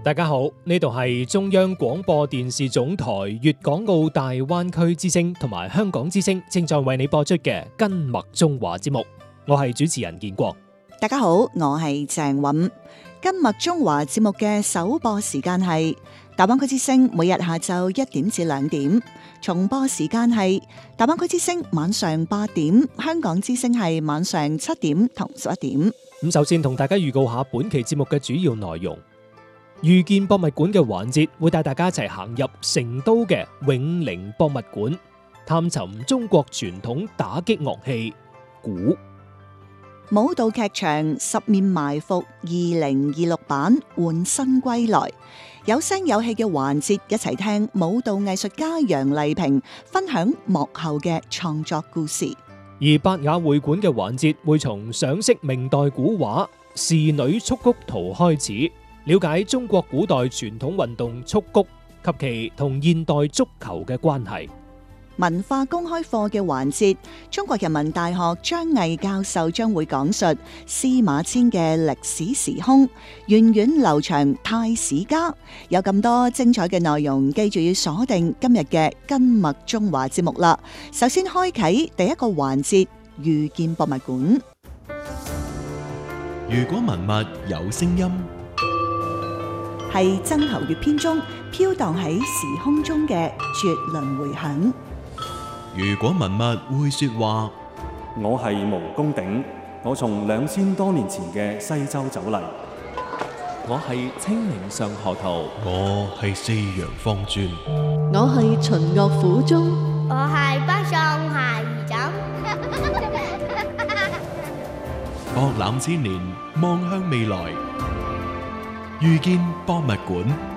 大家好，呢度係中央廣播電視總台粵港澳大灣區之聲同埋香港之聲正在為你播出嘅跟麥中華節目，我係主持人建國。 大家好，我係鄭韻。跟麥中華節目嘅首播時間係大灣區之聲每日下晝1點至2點，重播時間係大灣區之聲晚上8點，香港之聲係晚上7點同11點。 咁首先同大家預告下本期節目嘅主要內容。遇見博物館嘅環節會帶大家一齊行入成都嘅永寧博物館，探尋中國傳統打擊樂器鼓。 舞蹈劇場《十面埋伏》2026版換新歸來，有聲有戲嘅環節，一齊聽舞蹈藝術家楊麗萍分享幕後嘅創作故事。 而百雅會館嘅環節會從賞識明代古畫《仕女蹴鞠圖》開始，了解中國古代傳統運動蹴鞠及其同現代足球嘅關係。 文化公開課嘅環節，中國人民大學張毅教授將會講述司馬遷嘅歷史時空，源遠流長太史家。有咁多精彩嘅內容，記住要鎖定今日嘅跟麥中華節目啦。首先開啟第一個環節，遇見博物館。 如果文物有聲音， 係曾侯乙篇中飄蕩喺時空中嘅絕倫迴響。 如果文物會說話， 我係毛公鼎，我從2000多年前嘅西周走嚟。 我係清明上河圖， 我係四陽方尊， 我係秦樂府中， 我係北宋鞋兒枕。 博覽千年，望向未來，遇見博物館。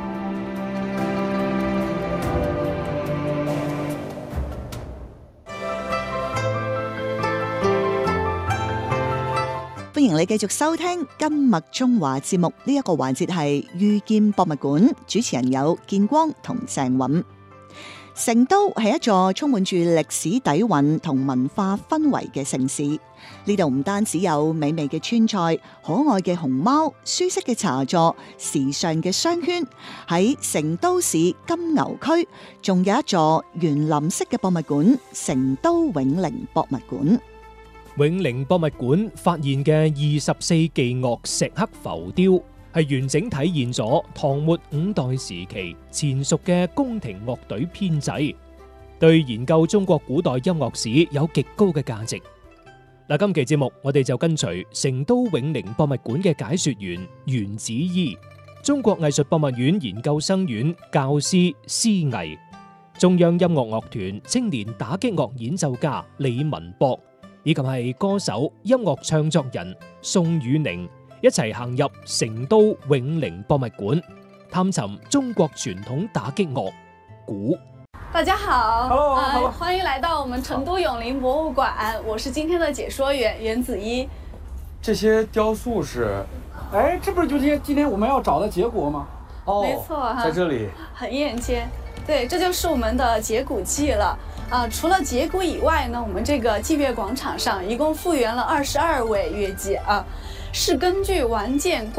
歡迎你繼續收聽跟麥中華節目，呢一個環節係遇見博物館，主持人有建光同鄭韻。成都係一座充滿住歷史底蘊同文化氛圍嘅城市，呢度唔單止有美味嘅川菜、可愛嘅熊貓、舒適嘅茶座、時尚嘅商圈。喺成都市金牛區仲有一座園林式嘅博物館——成都永寧博物館。 永寧博物館發現嘅24技樂石刻浮雕，係完整體現咗唐末5代時期前蜀嘅宮廷樂隊編制，對研究中國古代音樂史有極高嘅價值。嗱，今期節目我哋就跟隨成都永寧博物館嘅解說員袁子怡、中國藝術博物院研究生院教師施毅、中央音樂樂團青年打擊樂演奏家李文博，以及係歌手、音樂創作人宋宇寧，一齊行入成都永寧博物館，探尋中國傳統打擊樂鼓。 大家好， Hello. 歡迎來到我們成都永寧博物館，我是今天的解說員袁子怡。 這些雕塑是，哎，這不是就是今天我們要找的結果嗎？哦， 沒錯哈， 在這裡很眼尖。對，這就是我們的節鼓祭了。除了節鼓以外呢，我們這個祭樂廣場上一共復原了22位樂伎啊，是根據玩劍